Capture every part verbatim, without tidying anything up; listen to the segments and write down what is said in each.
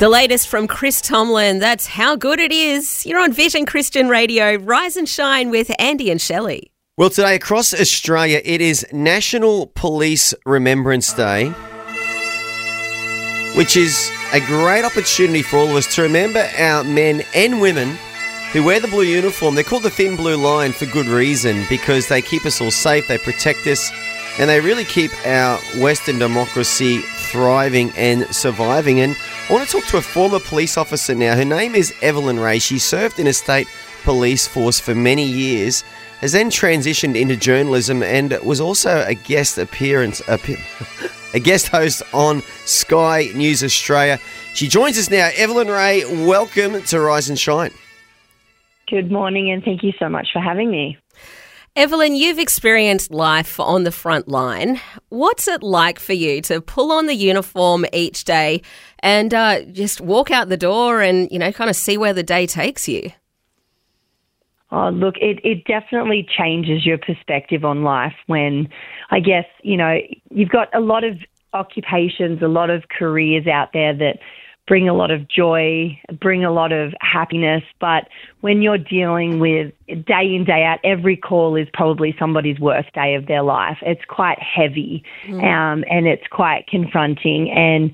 The latest from Chris Tomlin, that's How Good It Is. You're on Vision Christian Radio, Rise and Shine with Andy and Shelley. Well, today across Australia, it is National Police Remembrance Day, which is a great opportunity for all of us to remember our men and women who wear the blue uniform. They're called the Thin Blue Line for good reason, because they keep us all safe, they protect us, and they really keep our Western democracy thriving and surviving. And I want to talk to a former police officer now. Her name is Evelyn Ray. She served in a state police force for many years, has then transitioned into journalism, and was also a guest appearance, a guest host on Sky News Australia. She joins us now. Evelyn Ray, welcome to Rise and Shine. Good morning, and thank you so much for having me. Evelyn, you've experienced life on the front line. What's it like for you to pull on the uniform each day and uh, just walk out the door and, you know, kind of see where the day takes you? Oh, look, it, it definitely changes your perspective on life when, I guess, you know, you've got a lot of occupations, a lot of careers out there that bring a lot of joy, bring a lot of happiness. But when you're dealing with day in, day out, every call is probably somebody's worst day of their life. It's quite heavy mm. um, and it's quite confronting. And,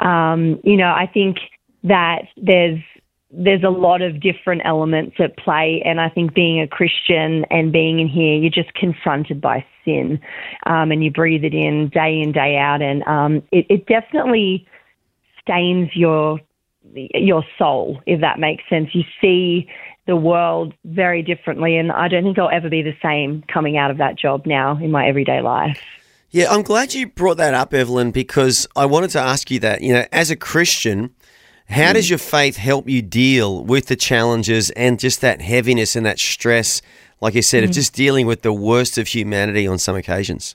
um, you know, I think that there's there's a lot of different elements at play. And I think being a Christian and being in here, you're just confronted by sin um, and you breathe it in day in, day out. And um, it, it definitely stains your your soul, if that makes sense. You see the world very differently, and I don't think I'll ever be the same coming out of that job now in my everyday life. Yeah, I'm glad you brought that up, Evelyn, because I wanted to ask you that. You know, as a Christian, how mm. does your faith help you deal with the challenges and just that heaviness and that stress, like you said, mm. of just dealing with the worst of humanity on some occasions?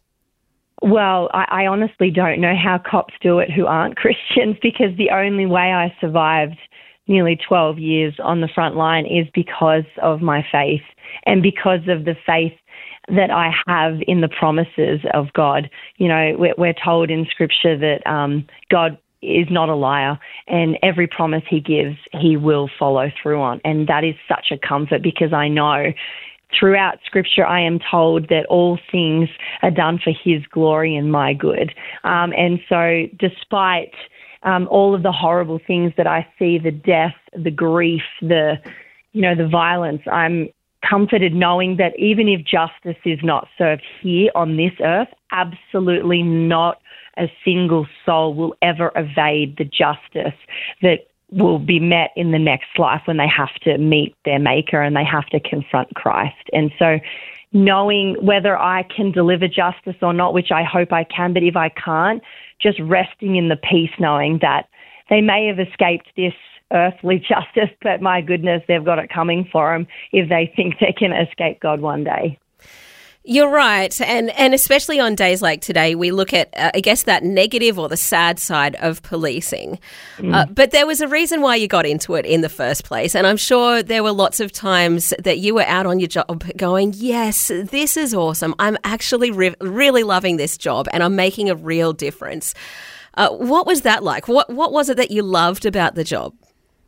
Well, I, I honestly don't know how cops do it who aren't Christians, because the only way I survived nearly twelve years on the front line is because of my faith and because of the faith that I have in the promises of God. You know, we're, we're told in Scripture that um, God is not a liar, and every promise he gives, he will follow through on. And that is such a comfort, because I know throughout Scripture, I am told that all things are done for his glory and my good. Um, and so despite um, all of the horrible things that I see, the death, the grief, the, you know, the violence, I'm comforted knowing that even if justice is not served here on this earth, absolutely not a single soul will ever evade the justice that will be met in the next life when they have to meet their Maker and they have to confront Christ. And so knowing whether I can deliver justice or not, which I hope I can, but if I can't, just resting in the peace knowing that they may have escaped this earthly justice, but my goodness, they've got it coming for them if they think they can escape God one day. You're right. And and especially on days like today, we look at, uh, I guess, that negative or the sad side of policing. Mm. Uh, but there was a reason why you got into it in the first place. And I'm sure there were lots of times that you were out on your job going, yes, this is awesome. I'm actually re- really loving this job and I'm making a real difference. Uh, what was that like? What What was it that you loved about the job?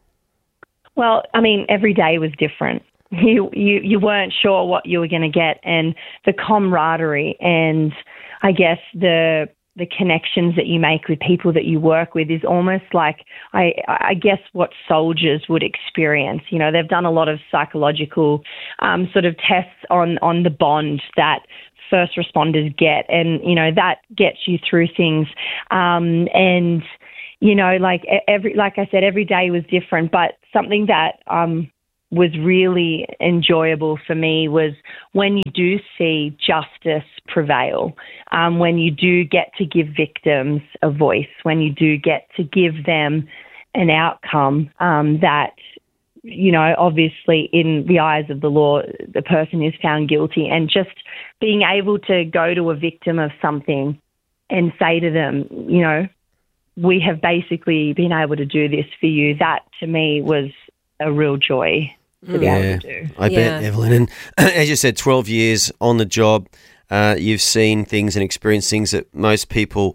Well, I mean, every day was different. You, you you weren't sure what you were going to get, and the camaraderie and I guess the the connections that you make with people that you work with is almost like I I guess what soldiers would experience. You know, they've done a lot of psychological um, sort of tests on on the bond that first responders get, and you know that gets you through things. Um, and you know, like every like I said, every day was different, but something that um. was really enjoyable for me was when you do see justice prevail, um, when you do get to give victims a voice, when you do get to give them an outcome um, that, you know, obviously in the eyes of the law, the person is found guilty, and just being able to go to a victim of something and say to them, you know, we have basically been able to do this for you. That to me was a real joy to be yeah, able to do. I yeah. bet, Evelyn. And as you said, twelve years on the job, uh, you've seen things and experienced things that most people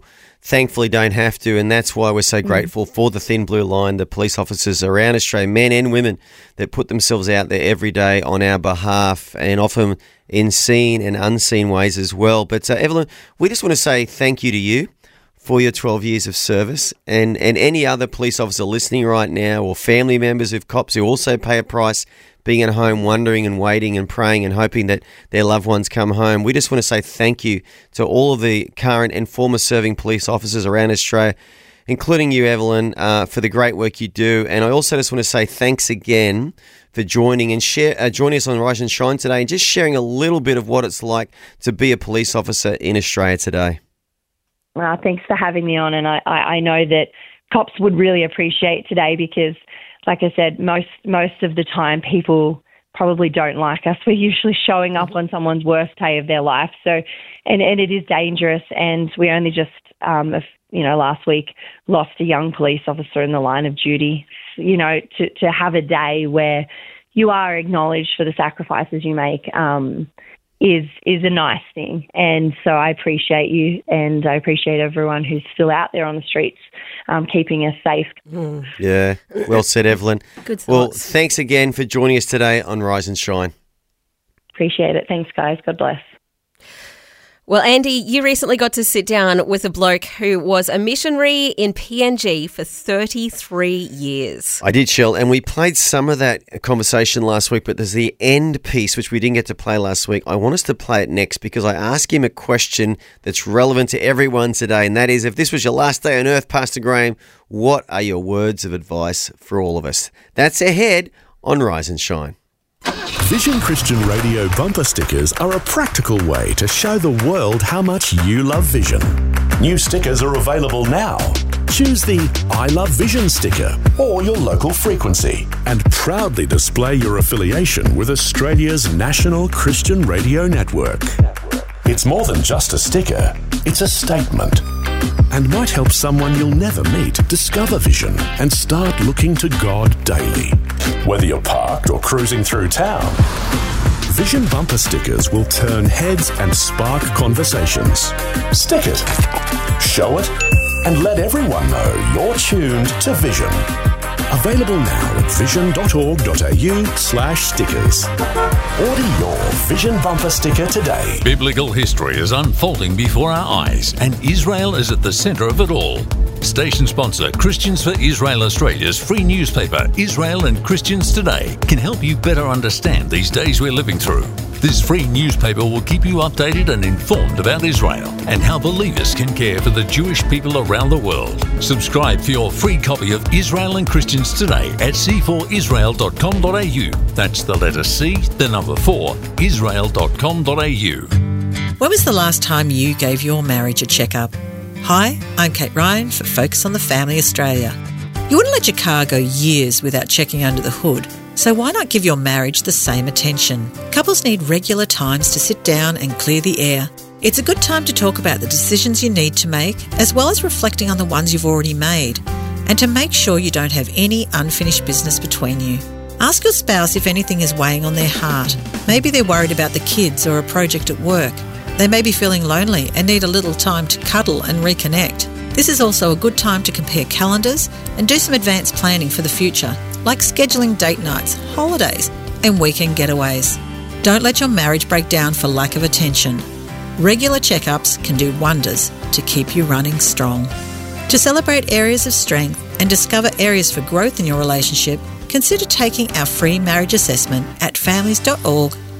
thankfully don't have to, and that's why we're so grateful for the Thin Blue Line, the police officers around Australia, men and women, that put themselves out there every day on our behalf, and often in seen and unseen ways as well. But uh, Evelyn, we just want to say thank you to you for your twelve years of service, and, and any other police officer listening right now, or family members of cops who also pay a price being at home wondering and waiting and praying and hoping that their loved ones come home. We just want to say thank you to all of the current and former serving police officers around Australia, including you, Evelyn, uh, for the great work you do. And I also just want to say thanks again for joining and share, uh, joining us on Rise and Shine today, and just sharing a little bit of what it's like to be a police officer in Australia today. Uh, thanks for having me on, and I, I, I know that cops would really appreciate today because, like I said, most most of the time people probably don't like us. We're usually showing up on someone's worst day of their life. So, and, and it is dangerous. And we only just, um, you know, last week lost a young police officer in the line of duty. You know, to, to have a day where you are acknowledged for the sacrifices you make um, is is a nice thing. And so I appreciate you, and I appreciate everyone who's still out there on the streets um, keeping us safe. Mm. Yeah, well said, Evelyn. Good thoughts. Well, thanks again for joining us today on Rise and Shine. Appreciate it. Thanks, guys. God bless. Well, Andy, you recently got to sit down with a bloke who was a missionary in P N G for thirty-three years. I did, Shell, and we played some of that conversation last week, but there's the end piece, which we didn't get to play last week. I want us to play it next because I asked him a question that's relevant to everyone today, and that is, if this was your last day on earth, Pastor Graham, what are your words of advice for all of us? That's ahead on Rise and Shine. Vision Christian Radio bumper stickers are a practical way to show the world how much you love Vision. New stickers are available now. Choose the I Love Vision sticker or your local frequency and proudly display your affiliation with Australia's national Christian radio network. It's more than just a sticker, it's a statement, and might help someone you'll never meet discover Vision and start looking to God daily. Whether you're parked or cruising through town, Vision bumper stickers will turn heads and spark conversations. Stick it, show it, and let everyone know you're tuned to Vision. Available now at vision.org.au slash stickers. Order your Vision bumper sticker today. Biblical history is unfolding before our eyes, and Israel is at the centre of it all. Station sponsor Christians for Israel Australia's free newspaper, Israel and Christians Today, can help you better understand these days we're living through. This free newspaper will keep you updated and informed about Israel and how believers can care for the Jewish people around the world. Subscribe for your free copy of Israel and Christians Today at c four israel dot com dot a u. That's the letter C, the number four, israel dot com dot a u. When was the last time you gave your marriage a checkup? Hi, I'm Kate Ryan for Focus on the Family Australia. You wouldn't let your car go years without checking under the hood, so why not give your marriage the same attention? Couples need regular times to sit down and clear the air. It's a good time to talk about the decisions you need to make, as well as reflecting on the ones you've already made, and to make sure you don't have any unfinished business between you. Ask your spouse if anything is weighing on their heart. Maybe they're worried about the kids or a project at work. They may be feeling lonely and need a little time to cuddle and reconnect. This is also a good time to compare calendars and do some advanced planning for the future, like scheduling date nights, holidays, and weekend getaways. Don't let your marriage break down for lack of attention. Regular checkups can do wonders to keep you running strong. To celebrate areas of strength and discover areas for growth in your relationship, consider taking our free marriage assessment at families dot org